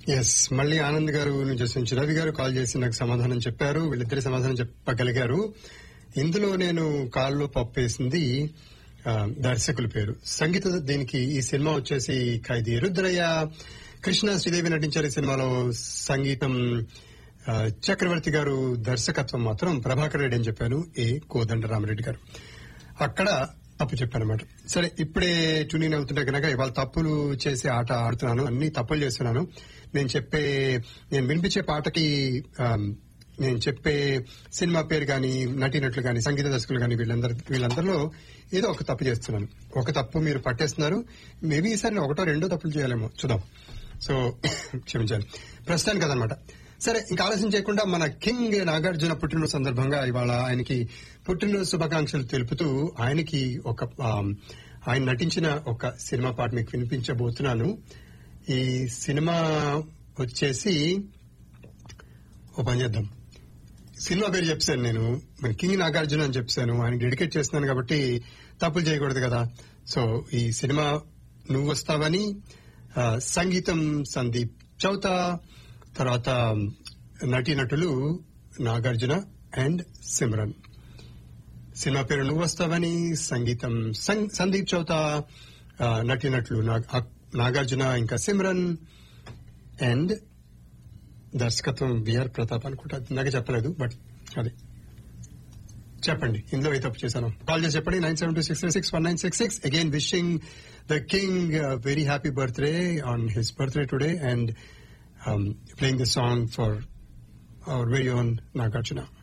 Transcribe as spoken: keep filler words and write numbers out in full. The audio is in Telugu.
ఎస్, మళ్ళీ ఆనంద్ గారు నుంచి రవి గారు కాల్ చేసి నాకు సమాధానం చెప్పారు. వీళ్ళిద్దరి సమాధానం చెప్పగలిగారు. ఇందులో నేను కాల్లో పప్పేసింది దర్శకుల పేరు. సంగీత దీనికి ఈ సినిమా వచ్చేసి ఖైదీ రుద్రయ్య. కృష్ణ శ్రీదేవి నటించారు ఈ సినిమాలో. సంగీతం చక్రవర్తి గారు, దర్శకత్వం మాత్రం ప్రభాకర్ రెడ్డి అని చెప్పాను, ఏ కోదండరామరెడ్డి గారు. అక్కడ తప్పు చెప్పాను అనమాట. సరే, ఇప్పుడే ట్యూనింగ్ అవుతుంటే కనుక ఇవాళ తప్పులు చేసే ఆట ఆడుతున్నాను, అన్ని తప్పులు చేస్తున్నాను. నేను చెప్పే నేను వినిపించే పాటకి నేను చెప్పే సినిమా పేరు గాని, నటీనటులు గాని, సంగీత దర్శకులు గాని, వీళ్ళందరి వీళ్ళందరిలో ఏదో ఒక తప్పు చేస్తున్నాను. ఒక తప్పు మీరు పట్టేస్తున్నారు. మేబీ ఈసారి ఒకటో రెండో తప్పులు చేయాలేమో, చూద్దాం. సో క్షమించాలి ప్రస్తుతానికి కదనమాట. సరే, ఇంకా ఆలస్యం చేయకుండా మన కింగ్ నాగార్జున పుట్టినరోజు సందర్భంగా ఇవాళ ఆయనకి పుట్టినరోజు శుభాకాంక్షలు తెలుపుతూ ఆయనకి ఒక ఆయన నటించిన ఒక సినిమా పాట మీకు వినిపించబోతున్నాను. ఈ సినిమా వచ్చేసి ఓ పని చేద్దాం, సినిమా పేరు చెప్పాను నేను, మన కింగ్ నాగార్జున అని చెప్పాను. ఆయనకి డెడికేట్ చేస్తున్నాను కాబట్టి తప్పులు చేయకూడదు కదా. సో ఈ సినిమా నువ్వు వస్తావని, సంగీతం సందీప్ చౌతా, తర్వాత నటీనటులు నాగార్జున అండ్ సిమ్రన్. సినిమా పేరు నువ్వు వస్తావని, సంగీతం సందీప్ చౌతా, నటీనటులు నాగార్జున ఇంకా సిమ్రన్, అండ్ దర్శకత్వం బిఆర్ ప్రతాప్ అనుకుంటా. ఇందాక చెప్పలేదు, బట్ అది చెప్పండి ఇందులో ఏ తప్పు చేశాను. కాల్ చేసి చెప్పండి. Nine seven two six six one nine six six. Again wishing the king very happy birthday on his birthday today and Um, playing the song for our very own Nagarjuna.